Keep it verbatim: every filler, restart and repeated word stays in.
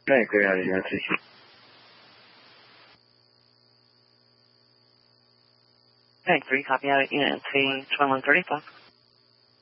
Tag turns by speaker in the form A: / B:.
A: 那也可以啊，人家咨询。
B: Thank you. Copy out at unit C twenty-one thirty-five.